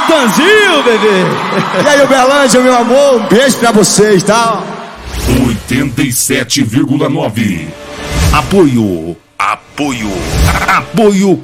Natanzinho, bebê. E aí, Uberlândia, meu amor, um beijo pra vocês, tá? 87,9. Apoio